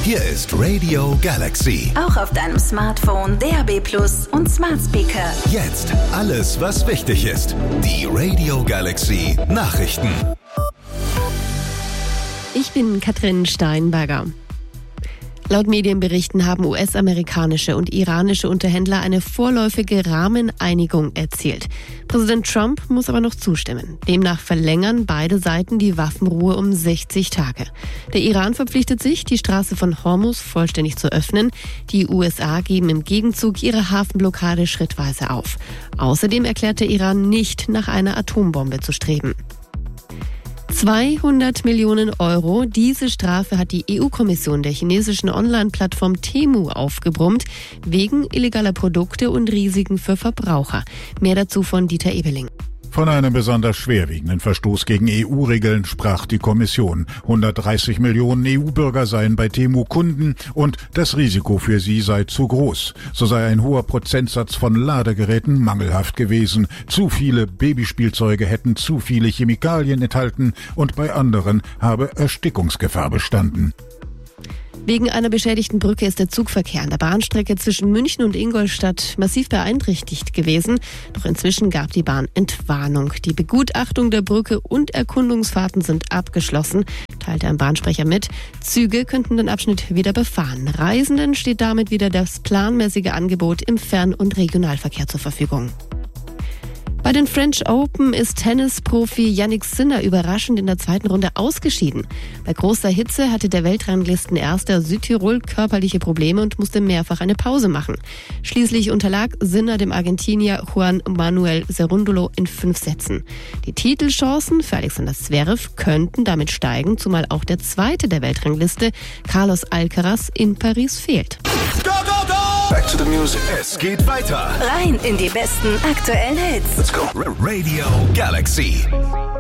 Hier ist Radio Galaxy. Auch auf deinem Smartphone, DAB+ und Smart Speaker. Jetzt alles, was wichtig ist. Die Radio Galaxy Nachrichten. Ich bin Katrin Steinberger. Laut Medienberichten haben US-amerikanische und iranische Unterhändler eine vorläufige Rahmeneinigung erzielt. Präsident Trump muss aber noch zustimmen. Demnach verlängern beide Seiten die Waffenruhe um 60 Tage. Der Iran verpflichtet sich, die Straße von Hormuz vollständig zu öffnen. Die USA geben im Gegenzug ihre Hafenblockade schrittweise auf. Außerdem erklärt der Iran nicht, nach einer Atombombe zu streben. 200 Millionen Euro. Diese Strafe hat die EU-Kommission der chinesischen Online-Plattform Temu aufgebrummt, wegen illegaler Produkte und Risiken für Verbraucher. Mehr dazu von Dieter Ebeling. Von einem besonders schwerwiegenden Verstoß gegen EU-Regeln sprach die Kommission. 130 Millionen EU-Bürger seien bei Temu Kunden und das Risiko für sie sei zu groß. So sei ein hoher Prozentsatz von Ladegeräten mangelhaft gewesen. Zu viele Babyspielzeuge hätten zu viele Chemikalien enthalten und bei anderen habe Erstickungsgefahr bestanden. Wegen einer beschädigten Brücke ist der Zugverkehr an der Bahnstrecke zwischen München und Ingolstadt massiv beeinträchtigt gewesen. Doch inzwischen gab die Bahn Entwarnung. Die Begutachtung der Brücke und Erkundungsfahrten sind abgeschlossen, teilte ein Bahnsprecher mit. Züge könnten den Abschnitt wieder befahren. Reisenden steht damit wieder das planmäßige Angebot im Fern- und Regionalverkehr zur Verfügung. Bei den French Open ist Tennisprofi Jannik Sinner überraschend in der zweiten Runde ausgeschieden. Bei großer Hitze hatte der Weltranglistenerste Südtirol körperliche Probleme und musste mehrfach eine Pause machen. Schließlich unterlag Sinner dem Argentinier Juan Manuel Cerúndolo in 5 Sätzen. Die Titelchancen für Alexander Zverev könnten damit steigen, zumal auch der Zweite der Weltrangliste, Carlos Alcaraz, in Paris fehlt. Go, go, go! Back to the music. Es geht weiter. Rein in die besten aktuellen Hits. Let's go. Radio Galaxy.